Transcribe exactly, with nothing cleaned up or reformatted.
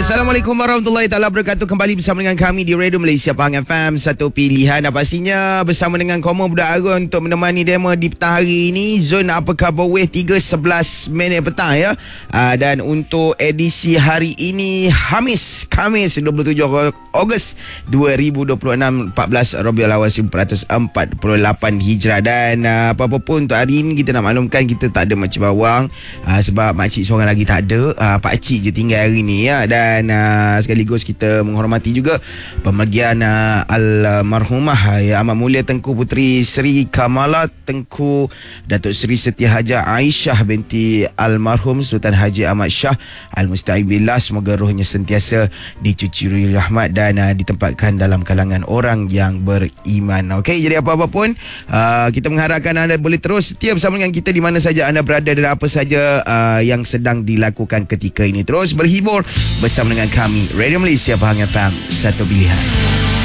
Assalamualaikum warahmatullahi taala wabarakatuh. Kembali bersama dengan kami di Radio Malaysia Pahang F M, satu pilihan. Dan pastinya bersama dengan Komo Budak Arun untuk menemani demo di petang hari ini. Zon Apa Khabar Weh tiga sebelas minit petang ya. Aa, dan untuk edisi hari ini Hamis, Khamis dua puluh tujuh Ogos dua ribu dua puluh enam, empat belas Rabiul Awal seribu empat ratus empat puluh lapan Hijrah. Dan aa, apa-apa pun untuk hari ini kita nak maklumkan kita tak ada makcik bawang, aa, sebab makcik seorang lagi tak ada. Aa, pakcik je tinggal hari ni ya. Dan Dan uh, sekaligus kita menghormati juga pemergian uh, almarhumah ya, Amat Mulia Tengku Puteri Seri Kamalat Tengku Datuk Seri Siti Hajah Aisyah binti almarhum Sultan Haji Ahmad Shah Al-Musta'in Billah. Semoga rohnya sentiasa dicucuri rahmat dan uh, ditempatkan dalam kalangan orang yang beriman. Okey, jadi apa-apa pun uh, kita mengharapkan anda boleh terus setia bersama dengan kita di mana saja anda berada dan apa saja uh, yang sedang dilakukan ketika ini. Terus berhibur bersama dengan kami Radio Malaysia Pahang F M, satu pilihan.